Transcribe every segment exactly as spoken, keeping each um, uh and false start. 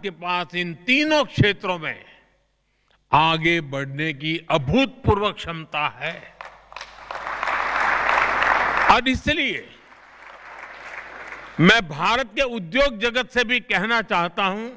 के पास इन तीनों क्षेत्रों में आगे बढ़ने की अभूतपूर्व क्षमता है और इसलिए मैं भारत के उद्योग जगत से भी कहना चाहता हूं,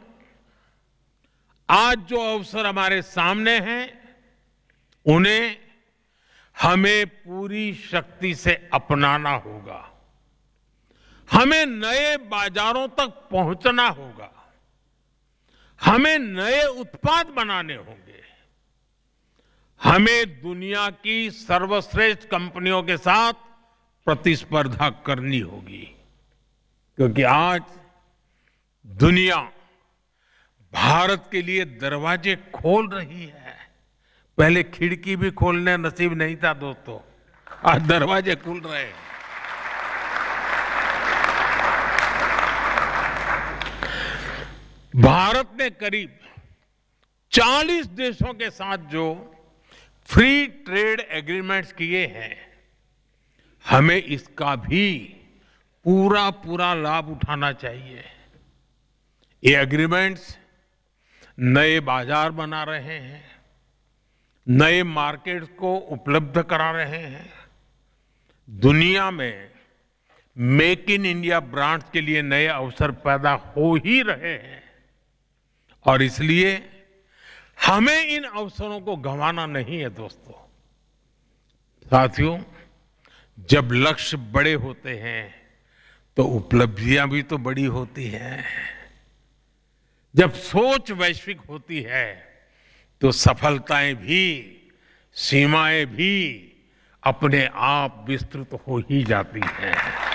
आज जो अवसर हमारे सामने हैं उन्हें हमें पूरी शक्ति से अपनाना होगा। हमें नए बाजारों तक पहुंचना होगा। हमें नए उत्पाद बनाने होंगे। हमें दुनिया की सर्वश्रेष्ठ कंपनियों के साथ प्रतिस्पर्धा करनी होगी, क्योंकि आज दुनिया भारत के लिए दरवाजे खोल रही है। पहले खिड़की भी खोलने नसीब नहीं था दोस्तों, आज दरवाजे खुल रहे हैं। भारत ने करीब चालीस देशों के साथ जो फ्री ट्रेड एग्रीमेंट्स किए हैं, हमें इसका भी पूरा पूरा लाभ उठाना चाहिए। ये एग्रीमेंट्स नए बाजार बना रहे हैं, नए मार्केट्स को उपलब्ध करा रहे हैं, दुनिया में मेक इन इंडिया ब्रांड्स के लिए नए अवसर पैदा हो ही रहे हैं और इसलिए हमें इन अवसरों को गंवाना नहीं है दोस्तों। साथियों, जब लक्ष्य बड़े होते हैं तो उपलब्धियां भी तो बड़ी होती हैं। जब सोच वैश्विक होती है तो सफलताएं भी, सीमाएं भी अपने आप विस्तृत हो ही जाती हैं।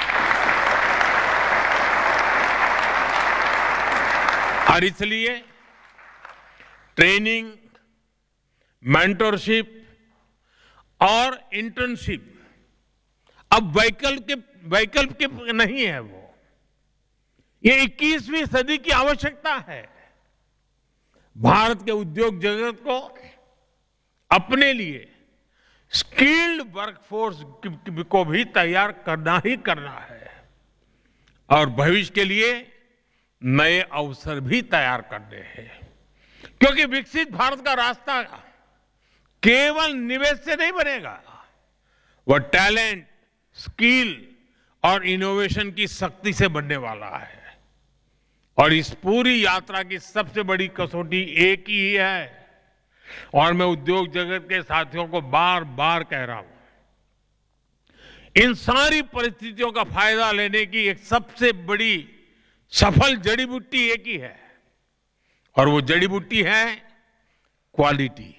और इसलिए ट्रेनिंग, मेंटरशिप और इंटर्नशिप अब वैकल्पिक वैकल्पिक नहीं है। वो ये इक्कीसवीं सदी की आवश्यकता है। भारत के उद्योग जगत को अपने लिए स्किल्ड वर्कफोर्स को भी तैयार करना ही करना है और भविष्य के लिए नए अवसर भी तैयार करने हैं, क्योंकि विकसित भारत का रास्ता केवल निवेश से नहीं बनेगा। वह टैलेंट, स्किल और इनोवेशन की शक्ति से बनने वाला है और इस पूरी यात्रा की सबसे बड़ी कसौटी एक ही है और मैं उद्योग जगत के साथियों को बार बार कह रहा हूं, इन सारी परिस्थितियों का फायदा लेने की एक सबसे बड़ी सफल जड़ी बूटी एक ही है और वो जड़ी बूटी है क्वालिटी।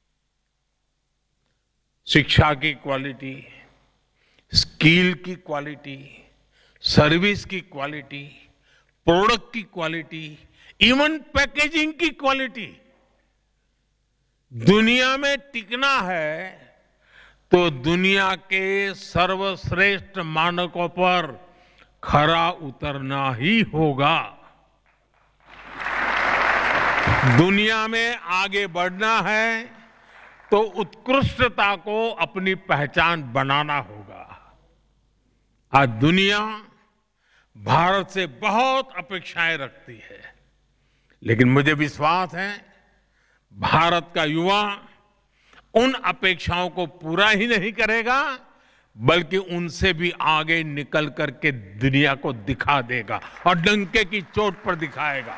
शिक्षा की क्वालिटी, स्किल की क्वालिटी, सर्विस की क्वालिटी, प्रोडक्ट की क्वालिटी, इवन पैकेजिंग की क्वालिटी। दुनिया में टिकना है तो दुनिया के सर्वश्रेष्ठ मानकों पर खरा उतरना ही होगा। दुनिया में आगे बढ़ना है तो उत्कृष्टता को अपनी पहचान बनाना होगा। आज दुनिया भारत से बहुत अपेक्षाएं रखती है, लेकिन मुझे विश्वास है भारत का युवा उन अपेक्षाओं को पूरा ही नहीं करेगा, बल्कि उनसे भी आगे निकल करके दुनिया को दिखा देगा और डंके की चोट पर दिखाएगा।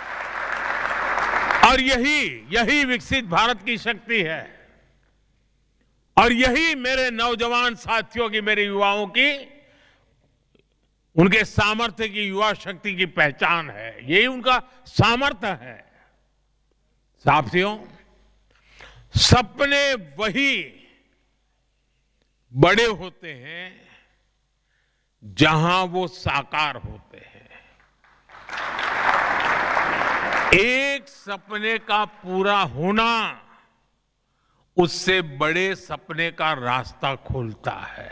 और यही यही विकसित भारत की शक्ति है और यही मेरे नौजवान साथियों की, मेरे युवाओं की, उनके सामर्थ्य की, युवा शक्ति की पहचान है। यही उनका सामर्थ्य है। साथियों, सपने वही बड़े होते हैं जहां वो साकार होते हैं। एक सपने का पूरा होना उससे बड़े सपने का रास्ता खोलता है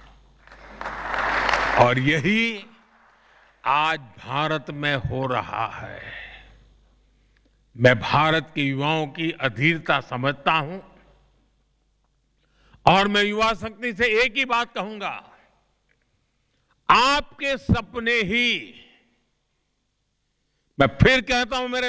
और यही आज भारत में हो रहा है। मैं भारत के युवाओं की अधीरता समझता हूं और मैं युवा शक्ति से एक ही बात कहूंगा, आपके सपने ही, मैं फिर कहता हूं मेरे